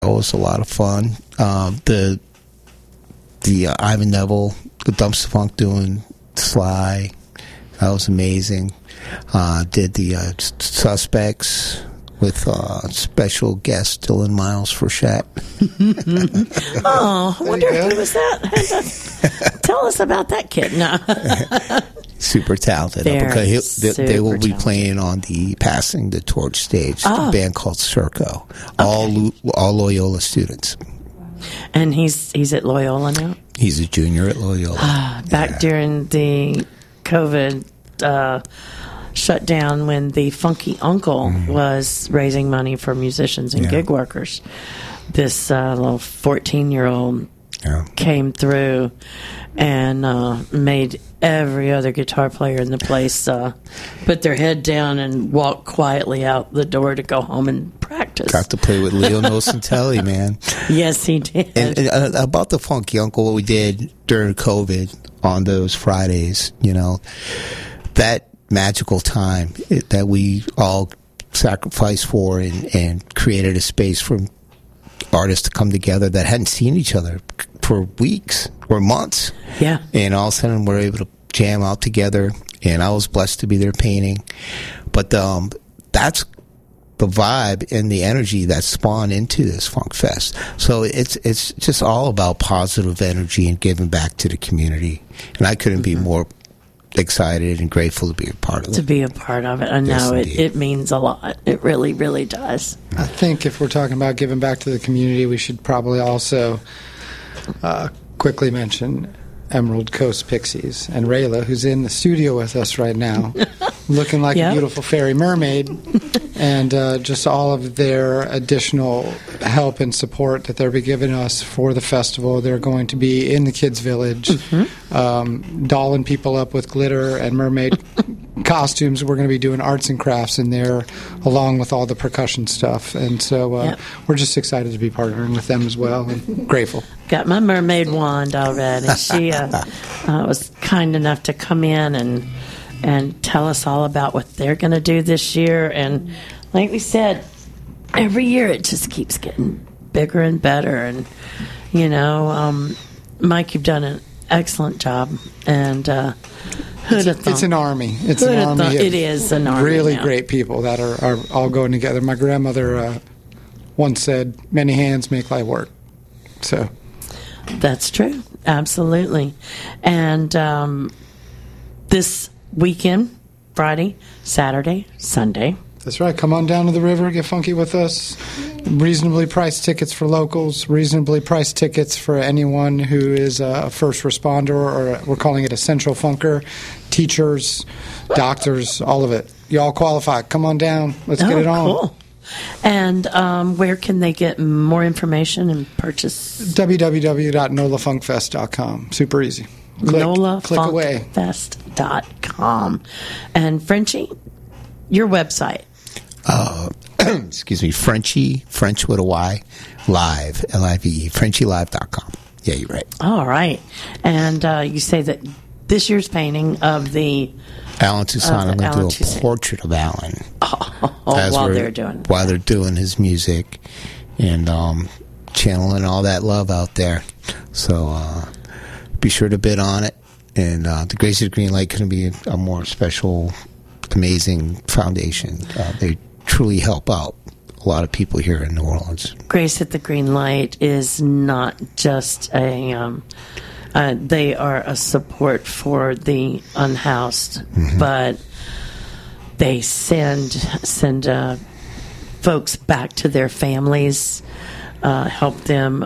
was a lot of fun. The Ivan Neville, the Dumpster Funk doing Sly, that was amazing. Did the Suspects with special guest Dylan Miles Frechette. Oh, I wonder who was that? Tell us about that kid. No. Super talented. Because they will be playing on the Passing the Torch stage, the band called Circo. All Loyola students. And he's at Loyola now? He's a junior at Loyola. Back during the COVID shutdown, when the Funky Uncle was raising money for musicians and gig workers, this little 14-year-old came through and made every other guitar player in the place put their head down and walk quietly out the door to go home and practice. Got to play with Leo Nocentelli, man. Yes, he did. And about the Funky Uncle, what we did during COVID on those Fridays, that magical time that we all sacrificed for and created a space for artists to come together that hadn't seen each other for weeks or months. Yeah. And all of a sudden we're able to jam out together, and I was blessed to be there painting. But that's the vibe and the energy that spawned into this Funk Fest. So it's just all about positive energy and giving back to the community. And I couldn't be more excited and grateful to be a part of it. To be a part of it. I know it means a lot. It really, really does. I think if we're talking about giving back to the community, we should probably also quickly mention Emerald Coast Pixies and Rayla, who's in the studio with us right now, looking like a beautiful fairy mermaid, and just all of their additional help and support that they're giving us for the festival. They're going to be in the Kids Village, dolling people up with glitter and mermaid costumes. We're going to be doing arts and crafts in there, along with all the percussion stuff. And so we're just excited to be partnering with them as well, and grateful. Got my mermaid wand already. She was kind enough to come in and tell us all about what they're going to do this year. And like we said, every year it just keeps getting bigger and better. And, Mike, you've done an excellent job. And it's an army. It's an army. It is an army. Really great people that are all going together. My grandmother once said, "Many hands make light work." So that's true. Absolutely. And this weekend, Friday, Saturday, Sunday. That's right. Come on down to the river, get funky with us. Reasonably priced tickets for locals, reasonably priced tickets for anyone who is a first responder, or we're calling it a central funker, teachers, doctors, all of it. You all qualify. Come on down. Let's get it on. Cool. And where can they get more information and purchase? www.nolafunkfest.com. Super easy. Click away. NolaFunkFest.com. And Frenchie, your website. Excuse me, Frenchie, French with a Y, Live, Live, FrenchieLive.com. Yeah, you're right. All right. And you say that this year's painting of the Alan Toussaint, I'm going to do a portrait of Alan. While they're doing his music and channeling all that love out there. So be sure to bid on it. And the Grace of the Green Light couldn't be a more special, amazing foundation. They truly help out a lot of people here in New Orleans. Grace at the Green Light is not just they are a support for the unhoused, but they send folks back to their families, help them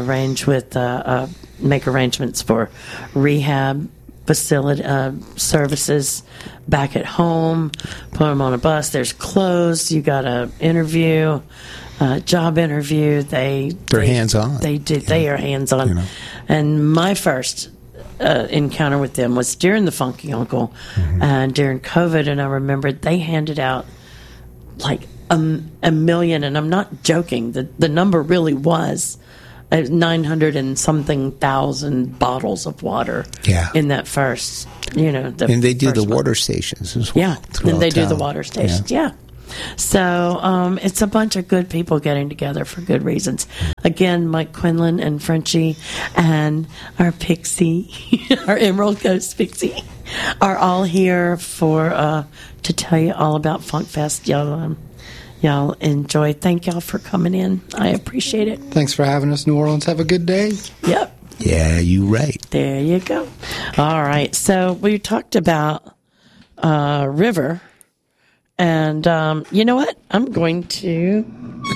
make arrangements for rehab facility services back at home, put them on a bus. There's clothes. You got to interview, job interview. They're hands-on. They are hands-on. And my first encounter with them was during the Funky Uncle, during COVID, and I remembered they handed out like a million, and I'm not joking. The number really was 900 and something thousand bottles of water. Yeah. In that first, and they do the water stations as well. Yeah, and they do the water stations. Yeah. So it's a bunch of good people getting together for good reasons. Again, Mike Quinlan and Frenchie and our Pixie, our Emerald Coast Pixie, are all here for to tell you all about Funk Fest. Y'all enjoy. Thank y'all for coming in. I appreciate it. Thanks for having us, New Orleans. Have a good day. Yep. Yeah, you right. There you go. All right. So we talked about River, and you know what? I'm going to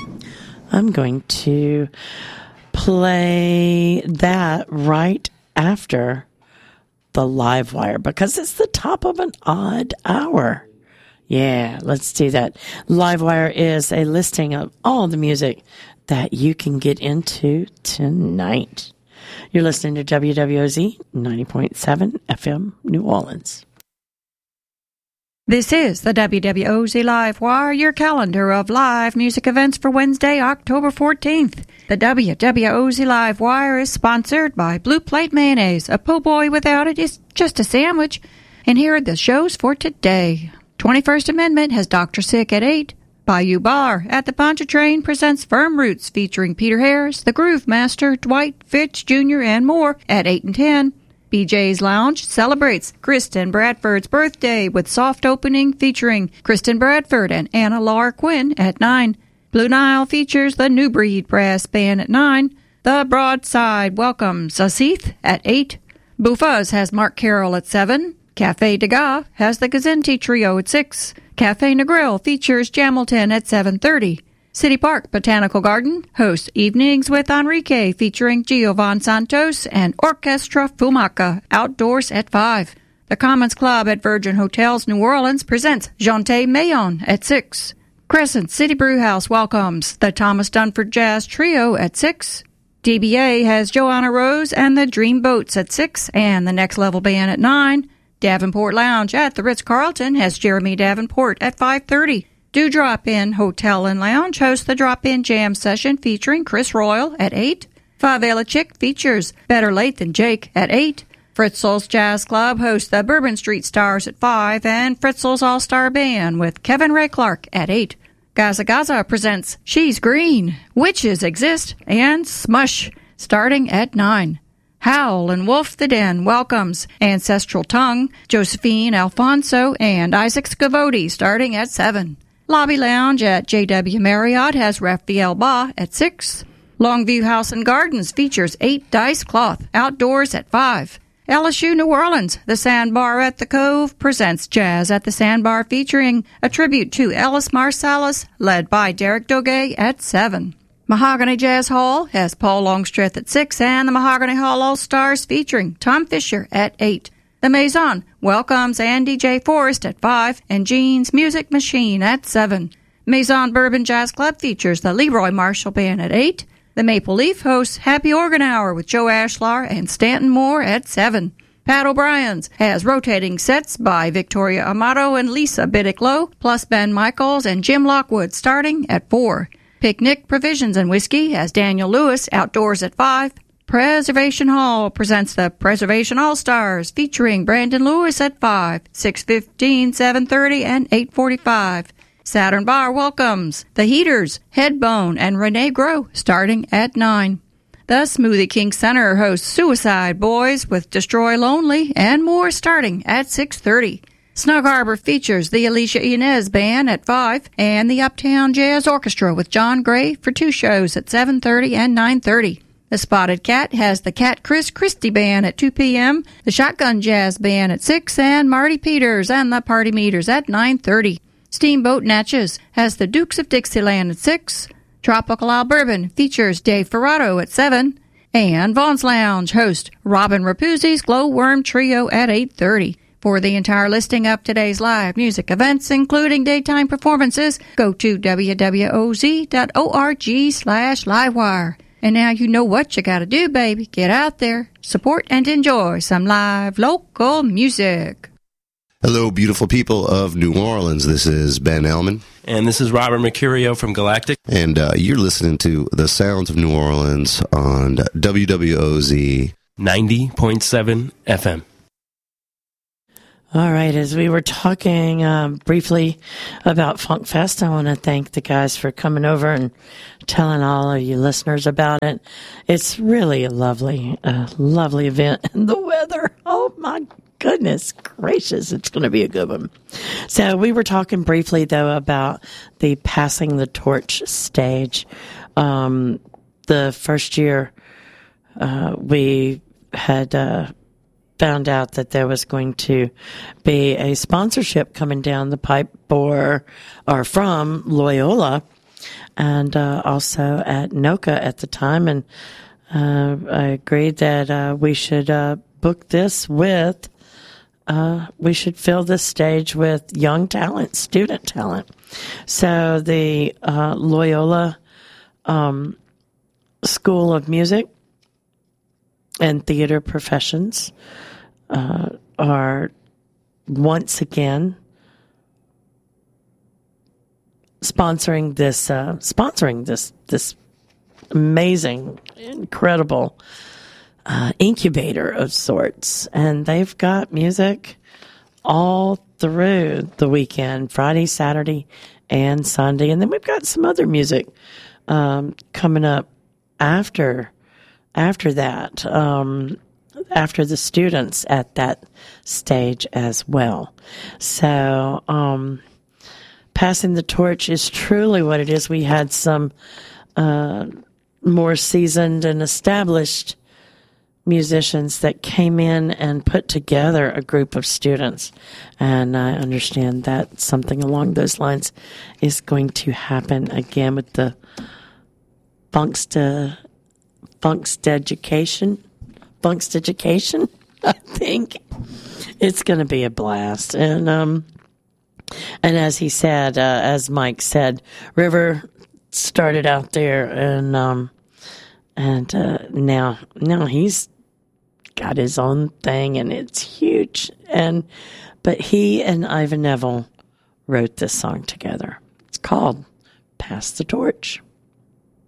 play that right after the Live Wire because it's the top of an odd hour. Yeah, let's do that. Livewire is a listing of all the music that you can get into tonight. You're listening to WWOZ 90.7 FM New Orleans. This is the WWOZ Live Wire, your calendar of live music events for Wednesday, October 14th. The WWOZ Live Wire is sponsored by Blue Plate Mayonnaise. A po' boy without it is just a sandwich. And here are the shows for today. 21st Amendment has Dr. Sick at 8. Bayou Bar at the Pontchartrain presents Firm Roots featuring Peter Harris, the Groove Master, Dwight Fitch Jr., and more at 8 and 10. BJ's Lounge celebrates Kristen Bradford's birthday with soft opening featuring Kristen Bradford and Anna Laura Quinn at 9. Blue Nile features the New Breed Brass Band at 9. The Broadside welcomes Asith at 8. Buffa's has Mark Carroll at 7. Cafe Degas has the Gazenti Trio at 6. Cafe Negril features Jamilton at 7:30. City Park Botanical Garden hosts Evenings with Enrique featuring Giovan Santos and Orchestra Fumaca outdoors at 5. The Commons Club at Virgin Hotels New Orleans presents Jante Mayon at 6. Crescent City Brewhouse welcomes the Thomas Dunford Jazz Trio at 6. DBA has Joanna Rose and the Dream Boats at 6 and the Next Level Band at 9. Davenport Lounge at the Ritz-Carlton has Jeremy Davenport at 5:30. Do Drop-In Hotel and Lounge hosts the Drop-In Jam Session featuring Chris Royal at 8. Favela Chick features Better Late Than Jake at 8. Fritzl's Jazz Club hosts the Bourbon Street Stars at 5 and Fritzl's All-Star Band with Kevin Ray Clark at 8. Gaza Gaza presents She's Green, Witches Exist, and Smush starting at 9. Howl and Wolf the Den welcomes Ancestral Tongue, Josephine Alfonso, and Isaac Scavoti starting at 7. Lobby Lounge at JW Marriott has Raphael Ba at 6. Longview House and Gardens features 8 Dice Cloth outdoors at 5. LSU New Orleans, the Sandbar at the Cove, presents Jazz at the Sandbar featuring a tribute to Ellis Marsalis, led by Derek Doge at 7. Mahogany Jazz Hall has Paul Longstreth at 6 and the Mahogany Hall All-Stars featuring Tom Fisher at 8. The Maison welcomes Andy J. Forrest at 5 and Gene's Music Machine at 7. Maison Bourbon Jazz Club features the Leroy Marshall Band at 8. The Maple Leaf hosts Happy Organ Hour with Joe Ashlar and Stanton Moore at 7. Pat O'Brien's has rotating sets by Victoria Amato and Lisa Biddick-Lowe, plus Ben Michaels and Jim Lockwood starting at 4. Picnic Provisions and Whiskey has Daniel Lewis outdoors at 5. Preservation Hall presents the Preservation All-Stars featuring Brandon Lewis at 5, 6:15, 7:30, and 8:45. Saturn Bar welcomes The Heaters, Headbone, and Renee Groh starting at 9. The Smoothie King Center hosts Suicide Boys with Destroy Lonely and more starting at 6:30. Snug Harbor features the Alicia Inez Band at 5 and the Uptown Jazz Orchestra with John Gray for 2 shows at 7:30 and 9:30. The Spotted Cat has the Cat Chris Christie Band at 2 p.m., the Shotgun Jazz Band at 6, and Marty Peters and the Party Meters at 9:30. Steamboat Natchez has the Dukes of Dixieland at 6. Tropical Isle Bourbon features Dave Ferrato at 7. And Vaughn's Lounge hosts Robin Rapuzzi's Glowworm Trio at 8:30. For the entire listing of today's live music events, including daytime performances, go to wwoz.org/livewire. And now you know what you gotta do, baby. Get out there, support and enjoy some live local music. Hello, beautiful people of New Orleans. This is Ben Elman. And this is Robert Mercurio from Galactic. And you're listening to The Sounds of New Orleans on WWOZ 90.7 FM. All right, as we were talking briefly about Funk Fest, I want to thank the guys for coming over and telling all of you listeners about it. It's really a lovely event. And the weather, oh my goodness gracious, it's going to be a good one. So we were talking briefly, though, about the Passing the Torch stage. The first year we had found out that there was going to be a sponsorship coming down the pipe for or from Loyola and also at NOCA at the time. And I agreed that we should book this with, we should fill this stage with young talent, student talent. So the Loyola School of Music and Theater Professions are once again sponsoring this amazing, incredible incubator of sorts, and they've got music all through the weekend, Friday, Saturday, and Sunday, and then we've got some other music coming up after that. After the students at that stage as well. So, Passing the Torch is truly what it is. We had some more seasoned and established musicians that came in and put together a group of students. And I understand that something along those lines is going to happen again with the Funkst Education, I think. It's going to be a blast. And as he said, as Mike said, River started out there and now he's got his own thing and it's huge. But he and Ivan Neville wrote this song together. It's called Pass the Torch.